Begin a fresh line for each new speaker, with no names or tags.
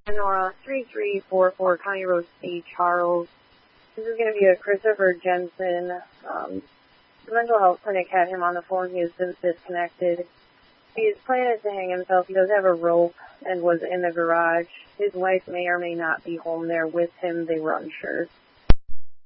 Sonora 3344 County Road C, Charles. This is going to be a Christopher Jensen. The mental health clinic had him on the phone. He has since disconnected. He is planning to hang himself. He does have a rope and was in the garage. His wife may or may not be home there with him. They were unsure.